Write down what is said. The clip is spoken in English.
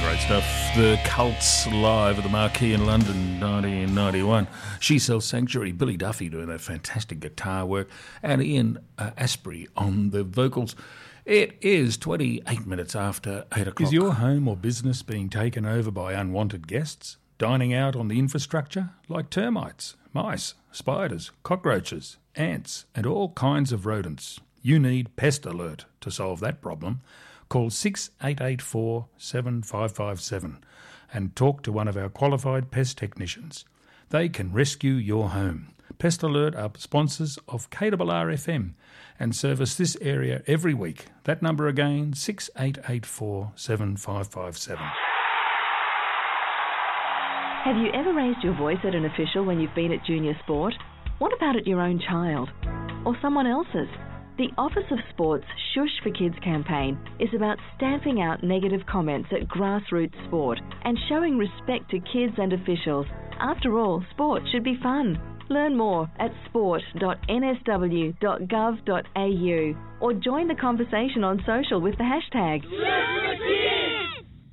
Great stuff. The Cults live at the Marquee in London, 1991. She Sells Sanctuary. Billy Duffy doing that fantastic guitar work. And Ian Asprey on the vocals. It is 28 minutes after 8 o'clock. Is your home or business being taken over by unwanted guests? Dining out on the infrastructure? Like termites, mice, spiders, cockroaches, ants, and all kinds of rodents. You need Pest Alert to solve that problem. Call 6884 7557 and talk to one of our qualified pest technicians. They can rescue your home. Pest Alert are sponsors of KRRFM and service this area every week. That number again, 6884 7557. Have you ever raised your voice at an official when you've been at junior sport? What about at your own child? Or someone else's? The Office of Sport's Shush for Kids campaign is about stamping out negative comments at grassroots sport and showing respect to kids and officials. After all, sport should be fun. Learn more at sport.nsw.gov.au or join the conversation on social with the hashtag